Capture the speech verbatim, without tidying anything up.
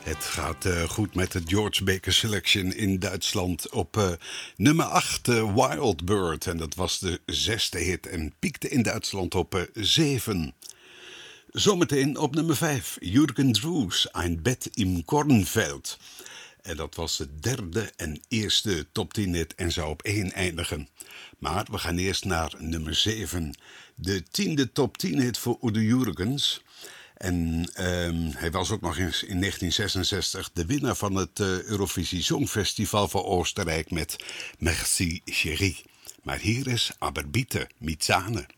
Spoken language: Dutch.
Het gaat uh, goed met de George Baker Selection in Duitsland. Op uh, nummer acht, uh, Wild Bird. En dat was de zesde hit en piekte in Duitsland op uh, zeven. Zometeen op nummer vijf, Jürgen Drews, Ein Bett im Kornfeld. En dat was de derde en eerste top tien hit en zou op één eindigen. Maar we gaan eerst naar nummer zeven. De tiende top tien hit voor Udo Jürgens. En uh, hij was ook nog eens in negentien zesenzestig de winnaar van het uh, Eurovisie Songfestival van Oostenrijk met Merci Chérie. Maar hier is Aber bitte mit Sahne.